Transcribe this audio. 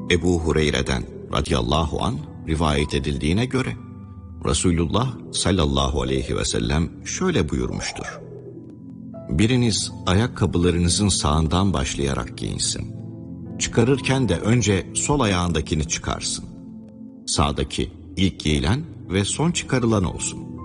Ebu Hureyre'den radıyallahu anh rivayet edildiğine göre Resulullah sallallahu aleyhi ve sellem şöyle buyurmuştur: biriniz ayakkabılarınızın sağından başlayarak giyinsin. Çıkarırken de önce sol ayağındakini çıkarsın. Sağdaki ilk giyilen ve son çıkarılan olsun.